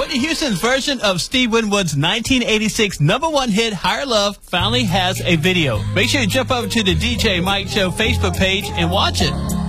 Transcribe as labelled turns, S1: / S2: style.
S1: Whitney Houston's version of Steve Winwood's 1986 #1 hit, Higher Love, finally has a video. Make sure you jump over to the DJ Mike Show Facebook page and watch it.